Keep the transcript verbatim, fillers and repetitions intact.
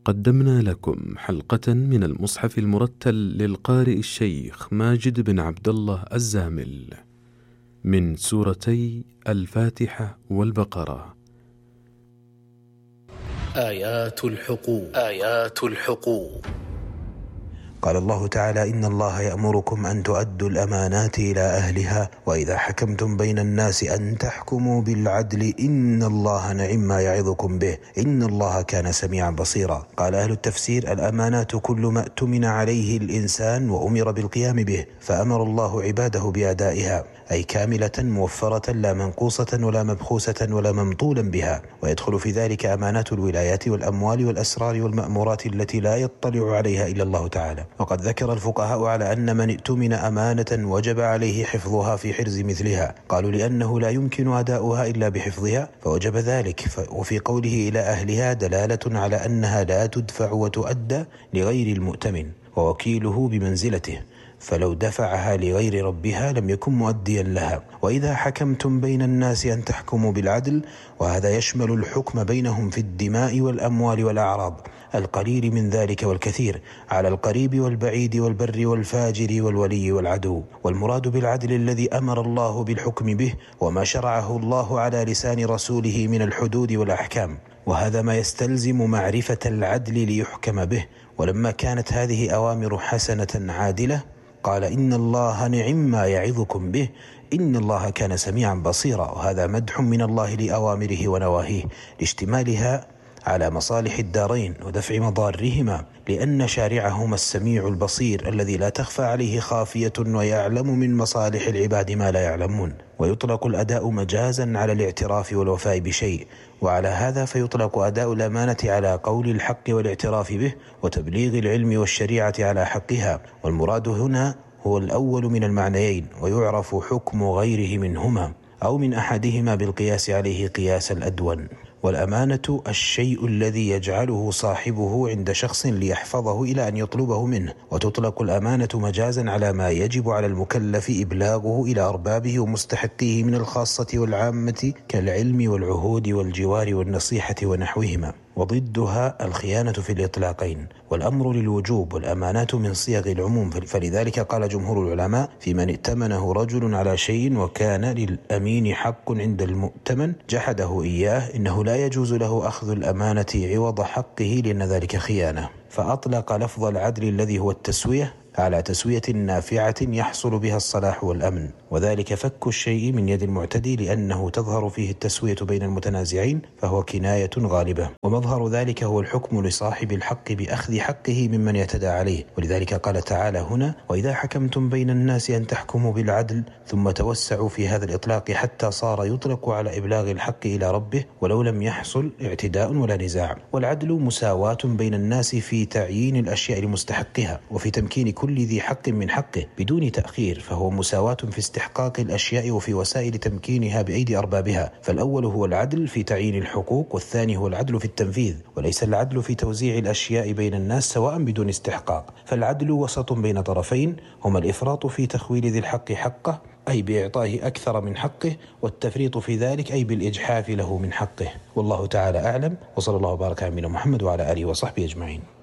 قدمنا لكم حلقة من المصحف المرتل للقارئ الشيخ ماجد بن عبد الله الزامل من سورتي الفاتحة والبقرة. آيات الحقوق آيات الحقوق قال الله تعالى: إن الله يأمركم أن تؤدوا الأمانات إلى أهلها وإذا حكمتم بين الناس أن تحكموا بالعدل إن الله نعم ما يعظكم به إن الله كان سميعا بصيرا. قال أهل التفسير: الأمانات كل ما اؤتمن عليه الإنسان وأمر بالقيام به فأمر الله عباده بأدائها، أي كاملة موفرة لا منقوصة ولا مبخوسة ولا ممطولا بها، ويدخل في ذلك أمانات الولايات والأموال والأسرار والمأمورات التي لا يطلع عليها إلا الله تعالى. وقد ذكر الفقهاء على أن من ائتمن أمانة وجب عليه حفظها في حرز مثلها، قالوا لأنه لا يمكن أداؤها إلا بحفظها فوجب ذلك. وفي قوله إلى أهلها دلالة على أنها لا تدفع وتؤدى لغير المؤتمن ووكيله بمنزلته، فلو دفعها لغير ربها لم يكن مؤديا لها. وإذا حكمتم بين الناس أن تحكموا بالعدل، وهذا يشمل الحكم بينهم في الدماء والأموال والأعراض، القليل من ذلك والكثير، على القريب والبعيد والبر والفاجر والولي والعدو. والمراد بالعدل الذي أمر الله بالحكم به وما شرعه الله على لسان رسوله من الحدود والأحكام، وهذا ما يستلزم معرفة العدل ليحكم به. ولما كانت هذه أوامر حسنة عادلة قال: إن الله نعم ما يعظكم به إن الله كان سميعا بصيرا. وهذا مدح من الله لأوامره ونواهيه لاشتمالها على مصالح الدارين ودفع مضارهما، لأن شارعهما السميع البصير الذي لا تخفى عليه خافية ويعلم من مصالح العباد ما لا يعلمون. ويطلق الأداء مجازا على الاعتراف والوفاء بشيء، وعلى هذا فيطلق أداء الأمانة على قول الحق والاعتراف به وتبليغ العلم والشريعة على حقها، والمراد هنا هو الأول من المعنيين، ويعرف حكم غيره منهما أو من أحدهما بالقياس عليه قياس الأدون. والأمانة الشيء الذي يجعله صاحبه عند شخص ليحفظه إلى أن يطلبه منه، وتطلق الأمانة مجازا على ما يجب على المكلف إبلاغه إلى أربابه ومستحقيه من الخاصة والعامة كالعلم والعهود والجوار والنصيحة ونحوهما. وضدها الخيانة في الإطلاقين، والأمر للوجوب والأمانات من صيغ العموم. فلذلك قال جمهور العلماء في من ائتمنه رجل على شيء وكان للأمين حق عند المؤتمن جحده إياه إنه لا يجوز له أخذ الأمانة عوض حقه لأن ذلك خيانة، فأطلق لفظ العدل الذي هو التسوية على تسوية نافعة يحصل بها الصلاح والأمن، وذلك فك الشيء من يد المعتدي لأنه تظهر فيه التسوية بين المتنازعين، فهو كناية غالبة. ومظهر ذلك هو الحكم لصاحب الحق بأخذ حقه ممن يتدى عليه، ولذلك قال تعالى هنا: وإذا حكمتم بين الناس أن تحكموا بالعدل، ثم توسعوا في هذا الإطلاق حتى صار يطلق على إبلاغ الحق إلى ربه ولو لم يحصل اعتداء ولا نزاع. والعدل مساواة بين الناس في تعيين الأشياء لمستحقها وفي تمكين كل ذي حق من حقه بدون تأخير، فهو مساواة في استحقاق الأشياء وفي وسائل تمكينها بأيدي أربابها. فالأول هو العدل في تعيين الحقوق، والثاني هو العدل في التنفيذ، وليس العدل في توزيع الأشياء بين الناس سواء بدون استحقاق. فالعدل وسط بين طرفين هما الإفراط في تخويل ذي الحق حقه أي بإعطائه أكثر من حقه، والتفريط في ذلك أي بالإجحاف له من حقه. والله تعالى أعلم، وصلى الله وبارك على نبينا محمد وعلى آله وصحبه أجمعين.